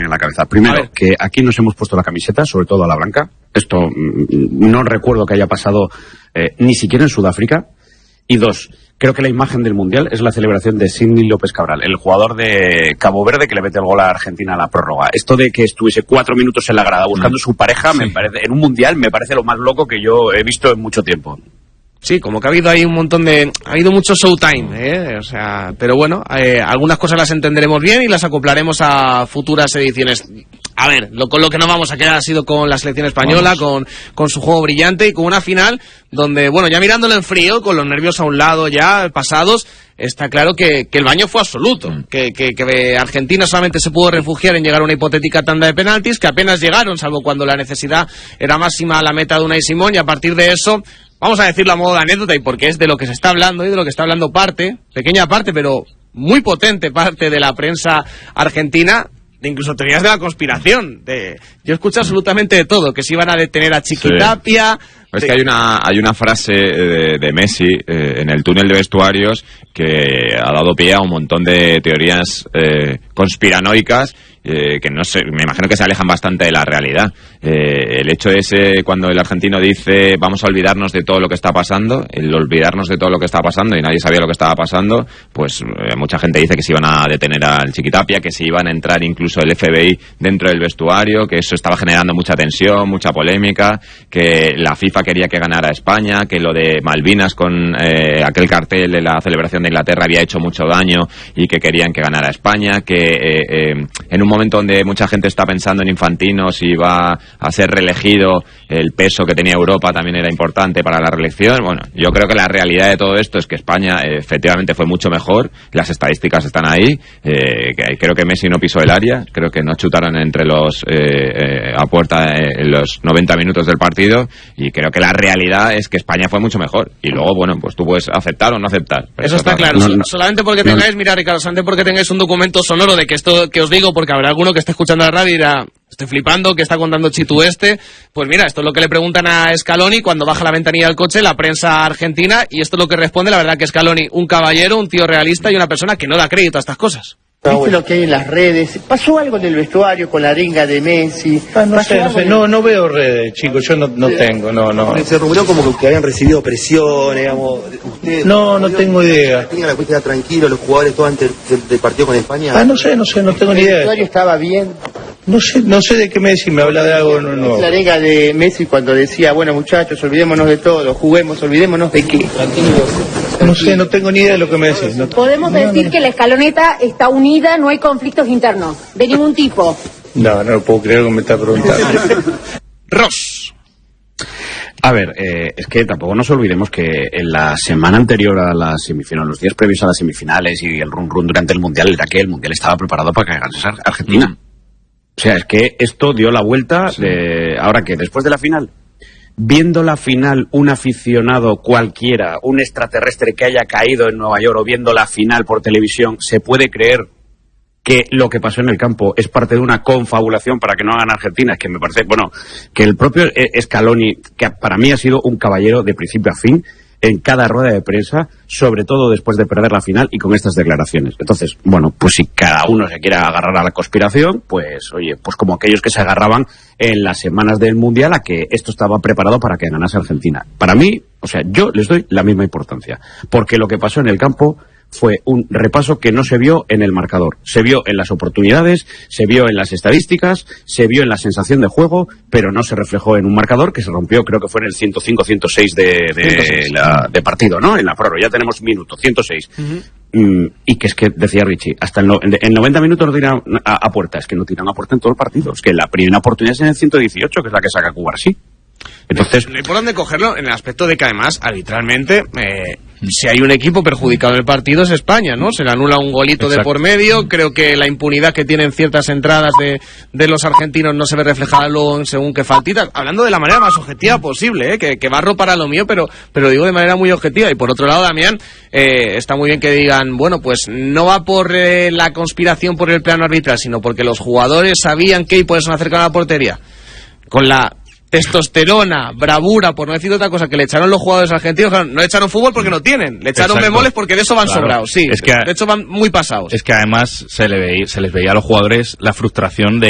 en la cabeza. Primero, que aquí nos hemos puesto la camiseta, sobre todo a la blanca. Esto no recuerdo que haya pasado ni siquiera en Sudáfrica. Y dos, creo que la imagen del Mundial es la celebración de Sidney López Cabral, el jugador de Cabo Verde que le mete el gol a Argentina a la prórroga. Esto de que estuviese 4 minutos en la grada buscando su pareja, me parece, en un Mundial me parece lo más loco que yo he visto en mucho tiempo. Sí, como que ha habido ahí un montón de... Ha habido mucho showtime, o sea... Pero bueno, algunas cosas las entenderemos bien y las acoplaremos a futuras ediciones. A ver, con lo que no vamos a quedar ha sido con la selección española, con su juego brillante y con una final donde, bueno, ya mirándolo en frío, con los nervios a un lado ya pasados, está claro que el baño fue absoluto. Que Argentina solamente se pudo refugiar en llegar a una hipotética tanda de penaltis, que apenas llegaron, salvo cuando la necesidad era máxima a la meta de Unai Simón, y a partir de eso... Vamos a decirlo a modo de anécdota, y porque es de lo que se está hablando y de lo que está hablando pequeña parte, pero muy potente parte de la prensa argentina, de incluso teorías de la conspiración. Yo escucho absolutamente de todo, que se iban a detener a Chiquitapia... Sí. Es que hay una frase de Messi en el túnel de vestuarios que ha dado pie a un montón de teorías conspiranoicas que no sé, me imagino que se alejan bastante de la realidad. El hecho es cuando el argentino dice vamos a olvidarnos de todo lo que está pasando, el olvidarnos de todo lo que está pasando y nadie sabía lo que estaba pasando, pues mucha gente dice que se iban a detener al Chiquitapia, que se iban a entrar incluso el FBI dentro del vestuario, que eso estaba generando mucha tensión, mucha polémica, que la FIFA quería que ganara España, que lo de Malvinas con aquel cartel de la celebración de Inglaterra había hecho mucho daño y que querían que ganara España, que en un momento donde mucha gente está pensando en Infantino si va a ser reelegido, el peso que tenía Europa también era importante para la reelección. Bueno, yo creo que la realidad de todo esto es que España efectivamente fue mucho mejor, las estadísticas están ahí, creo que Messi no pisó el área, creo que no chutaron entre los a puerta en los 90 minutos del partido, y creo que la realidad es que España fue mucho mejor, y luego bueno, pues tú puedes aceptar o no aceptar. Eso está claro, solamente porque tengáis, mira Ricardo, solamente porque tengáis un documento sonoro de que esto que os digo, porque habrá alguno que esté escuchando la radio y dirá, estoy flipando, que está contando Chitu pues mira, esto es lo que le preguntan a Scaloni cuando baja la ventanilla del coche, la prensa argentina, y esto es lo que responde. La verdad que Scaloni, un caballero, un tío realista y una persona que no da crédito a estas cosas. ¿Viste lo que hay en las redes? ¿Pasó algo en el vestuario con la arenga de Messi? No veo redes, chicos, yo no tengo, no. Se rumoreó como que habían recibido presión, digamos, ustedes... No tengo idea. ¿Tenía la cuestión tranquilo, los jugadores todo antes del partido con España? No sé, no tengo ni idea. ¿El vestuario estaba bien? No sé de qué Messi me habla de algo, no. La arenga de Messi cuando decía, bueno muchachos, olvidémonos de todo, juguemos, olvidémonos de qué. No sé, no tengo ni idea de lo que me decís. Podemos decir que la escaloneta está unida, no hay conflictos internos, de ningún tipo. No lo puedo creer que me está preguntando. Ross. A ver, es que tampoco nos olvidemos que en la semana anterior a la semifinal, los días previos a las semifinales y el run durante el Mundial, era que el Mundial estaba preparado para que ganase Argentina. O sea, es que esto dio la vuelta. Ahora que después de la final, viendo la final un aficionado cualquiera, un extraterrestre que haya caído en Nueva York o viendo la final por televisión, se puede creer que lo que pasó en el campo es parte de una confabulación para que no hagan Argentina. Es que me parece, bueno, que el propio Scaloni, que para mí ha sido un caballero de principio a fin en cada rueda de prensa, sobre todo después de perder la final y con estas declaraciones. Entonces, bueno, pues si cada uno se quiere agarrar a la conspiración, pues oye, pues como aquellos que se agarraban en las semanas del Mundial a que esto estaba preparado para que ganase Argentina. Para mí, o sea, yo les doy la misma importancia, porque lo que pasó en el campo fue un repaso que no se vio en el marcador. Se vio en las oportunidades, se vio en las estadísticas, se vio en la sensación de juego, pero no se reflejó en un marcador que se rompió, creo que fue en el 105-106 de partido, ¿no? En la prórroga, ya tenemos minutos, 106. Y que es que, decía Richie, hasta en 90 minutos no tiran a puerta, es que no tiran a puerta en todo el partido. Es que la primera oportunidad es en el 118, que es la que saca Cubarsí. Entonces, no hay por dónde cogerlo en el aspecto de que además, arbitralmente, si hay un equipo perjudicado en el partido es España, ¿no? Se le anula un golito de por medio. Creo que la impunidad que tienen ciertas entradas de los argentinos no se ve reflejada luego en según qué faltitas. Hablando de la manera más objetiva posible, que barro para lo mío, pero digo de manera muy objetiva. Y por otro lado, Damián, está muy bien que digan, bueno, pues no va por la conspiración por el plano arbitral, sino porque los jugadores sabían que y por eso no acercaron a la portería. Con la testosterona, bravura, por no decir otra cosa, que le echaron los jugadores argentinos. Claro, no le echaron fútbol porque no tienen, le echaron bemoles porque de eso van sobrados, sí, es que, de hecho van muy pasados. Es que además se les veía a los jugadores la frustración de